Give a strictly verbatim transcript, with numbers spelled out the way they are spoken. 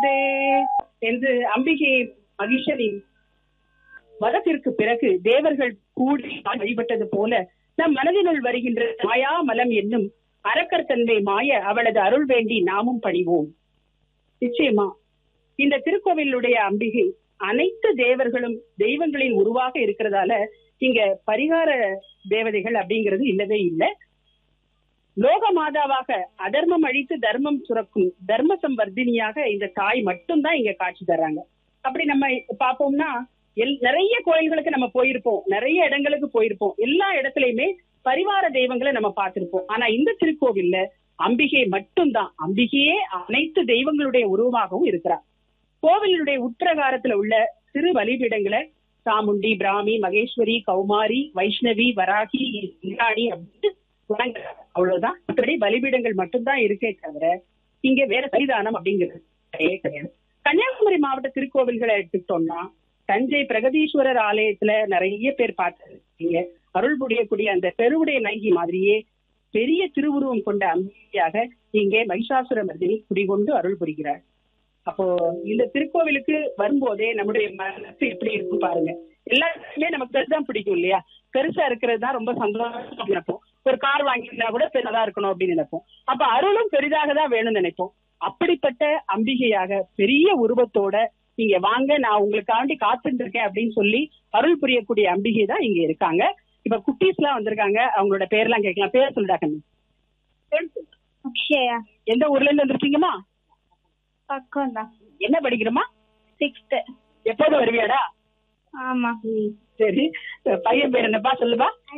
வந்தே என்று அம்பிகை மகிஷனின் வதத்திற்கு பிறகு தேவர்கள் கூடி வழிபட்டது போல நம் மனதினுள் வருகின்ற மாயா மலம் என்னும் அரக்கர் தன்மை மாய அவளது அருள் வேண்டி நாமும் பணிவோம். நிச்சயமா இந்த திருக்கோவிலுடைய அம்பிகை அனைத்து தேவர்களும் தெய்வங்களின் உருவாக இருக்கிறதால இங்க பரிகார தேவதைகள் அப்படிங்கிறது இல்லவே இல்லை. லோக மாதாவாக அதர்மம் அழித்து தர்மம் சுரக்கும் தர்ம சம்வர்தினியாக இந்த தாய் மட்டும்தான் இங்க காட்சி தர்றாங்க. அப்படி நம்ம பார்ப்போம்னா எல் நிறைய கோயில்களுக்கு நம்ம போயிருப்போம், நிறைய இடங்களுக்கு போயிருப்போம், எல்லா இடத்துலயுமே பரிவார தெய்வங்களை நம்ம பார்த்திருப்போம். ஆனா இந்த திருக்கோவில்ல அம்பிகை மட்டும்தான், அம்பிகையே அனைத்து தெய்வங்களுடைய உருவமாகவும் இருக்கிறார். கோவிலுடைய உட்பிரகாரத்துல உள்ள சிறு பலிபீடங்களை சாமுண்டி, பிராமி, மகேஸ்வரி, கௌமாரி, வைஷ்ணவி, வராகி, இராணி அப்படின்னு வணங்குறாங்க. அவ்வளவுதான். மற்றபடி பலிபீடங்கள் மட்டும்தான் இருக்கே தவிர இங்க வேற பரிதானம் அப்படிங்கிறது கிடையாது. கன்னியாகுமரி மாவட்ட திருக்கோவில்களை எடுத்துக்கிட்டோம்னா தஞ்சை பிரகதீஸ்வரர் ஆலயத்துல நிறைய பேர் பார்த்திருக்கீங்க. அருள் புரியக்கூடிய அந்த பெருவுடைய நங்கி மாதிரியே பெரிய திருவுருவம் கொண்ட அம்பிகையாக இங்கே மகிஷாசுர மர்தினி குடிகொண்டு அருள் புரிகிறார். அப்போ இந்த திருக்கோவிலுக்கு வரும்போதே நம்முடைய மனசு எப்படி இருக்கும் பாருங்க. எல்லாருமே நமக்கு பெருதான் பிடிக்கும் இல்லையா? பெருசா இருக்கிறது தான் ரொம்ப சந்தோஷம் நினைப்போம். ஒரு கார் வாங்கினா கூட பெருசா இருக்கணும் அப்படின்னு நினைப்போம். அப்ப அருளும் பெரிதாக தான் வேணும்னு நினைப்போம். அப்படிப்பட்ட அம்பிகையாக பெரிய உருவத்தோட நீங்க வாங்க, நான் உங்களுக்காண்டி காத்துட்டு இருக்கேன் அப்படின்னு சொல்லி அருள் புரியக்கூடிய அம்பிகை தான் இங்க இருக்காங்க. இப்ப குட்டீஸ் எல்லாம் வந்திருக்காங்க, அவங்களோட பேர்லாம் கேட்கலாம். பேர் சொல்லிட்டாங்க. அக்ஷயா. எந்த ஊர்ல இருந்து வந்திருக்கீங்கம்மா? பக்கம் தான். என்ன படிக்கிறோமா? சிக்ஸ்த். எப்போது வருவியாடா? ஆமா. சரி, பையன் பேர் என்னப்பா சொல்லுப்பா.